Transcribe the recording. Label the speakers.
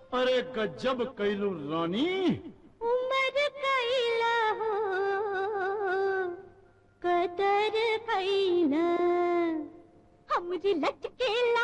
Speaker 1: अरे गजब कैलू रानी,
Speaker 2: उमर कैला हो कदर कैला, हमरी लटकेला